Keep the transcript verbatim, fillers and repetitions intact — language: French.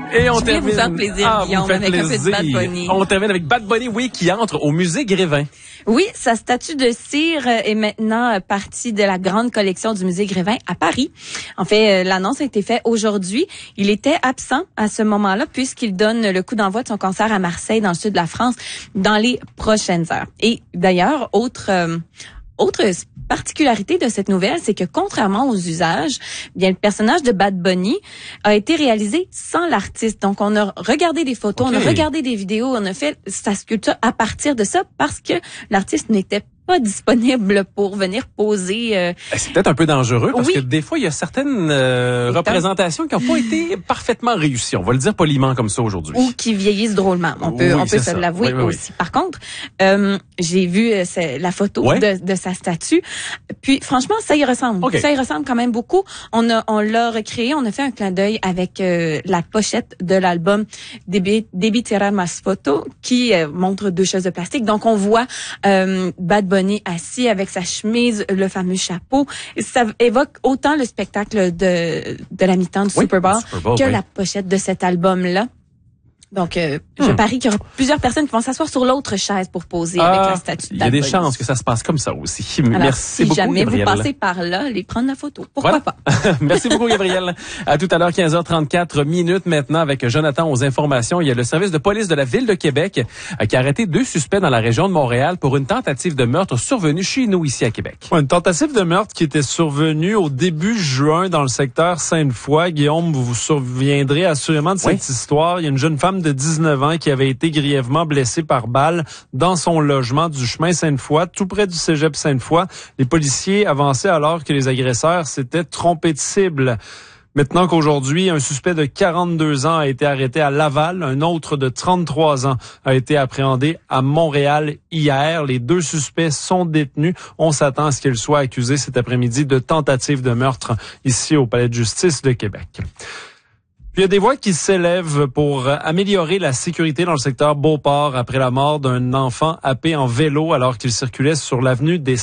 Et on Je voulais termine. vous faire plaisir, ah, Guillaume, avec plaisir. un peu de Bad Bunny. On termine avec Bad Bunny, oui, qui entre au musée Grévin. Oui, sa statue de cire est maintenant partie de la grande collection du musée Grévin à Paris. En fait, l'annonce a été faite aujourd'hui. Il était absent à ce moment-là puisqu'il donne le coup d'envoi de son concert à Marseille, dans le sud de la France, dans les prochaines heures. Et d'ailleurs, autre euh, autre particularité de cette nouvelle, c'est que contrairement aux usages, bien le personnage de Bad Bunny a été réalisé sans l'artiste. Donc on a regardé des photos, okay. on a regardé des vidéos, on a fait sa sculpture à partir de ça parce que l'artiste n'était pas disponible pour venir poser. Euh... C'est peut-être un peu dangereux parce oui. que des fois il y a certaines euh, représentations qui n'ont pas été parfaitement réussies. On va le dire poliment comme ça aujourd'hui. Ou qui vieillissent drôlement. On peut, oui, on peut se l'avouer oui, oui, aussi. Oui. Par contre, euh, j'ai vu euh, la photo ouais. de, de sa statue. Puis franchement, ça y ressemble. Okay. Ça y ressemble quand même beaucoup. On a, on l'a recréé. On a fait un clin d'œil avec euh, la pochette de l'album Debi Tirar Mas Foto qui euh, montre deux choses de plastique. Donc on voit euh, Bad Bunny assis avec sa chemise, le fameux chapeau. Ça évoque autant le spectacle de, de la mi-temps du oui, Super Bowl, Super Bowl que oui. la pochette de cet album-là. Donc, euh, hmm. je parie qu'il y aura plusieurs personnes qui vont s'asseoir sur l'autre chaise pour poser ah, avec la statue. Il y a des chances que ça se passe comme ça aussi. Alors, Merci si beaucoup, jamais Gabrielle. vous passez par là, allez prendre la photo. Pourquoi voilà. pas? Merci beaucoup, Gabrielle. À tout à l'heure, quinze heures trente-quatre minutes maintenant avec Jonathan aux informations. Il y a le service de police de la Ville de Québec qui a arrêté deux suspects dans la région de Montréal pour une tentative de meurtre survenue chez nous ici à Québec. Une tentative de meurtre qui était survenue au début juin dans le secteur Sainte-Foy. Guillaume, vous vous souviendrez assurément de cette oui. histoire. Il y a une jeune femme de dix-neuf ans qui avait été grièvement blessée par balle dans son logement du chemin Sainte-Foy, tout près du cégep Sainte-Foy. Les policiers avançaient alors que les agresseurs s'étaient trompés de cible. Maintenant qu'aujourd'hui, un suspect de quarante-deux ans a été arrêté à Laval, un autre de trente-trois ans a été appréhendé à Montréal hier. Les deux suspects sont détenus. On s'attend à ce qu'ils soient accusés cet après-midi de tentative de meurtre ici au Palais de justice de Québec. Il y a des voix qui s'élèvent pour améliorer la sécurité dans le secteur Beauport après la mort d'un enfant happé en vélo alors qu'il circulait sur l'avenue des